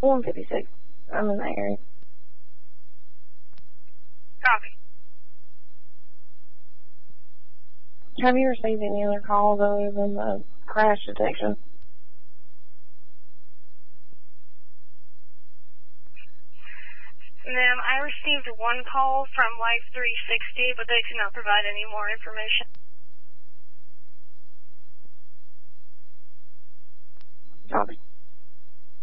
156. I'm in the area. Copy. Have you received any other calls other than the crash detection? Ma'am, I received one call from Life 360, but they could not provide any more information. Copy.